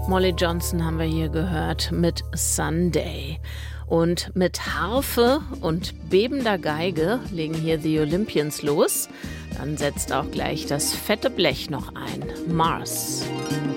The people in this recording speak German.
Molly Johnson haben wir hier gehört mit Sunday. Und mit Harfe und bebender Geige legen hier die Olympians los. Dann setzt auch gleich das fette Blech noch ein. Mars.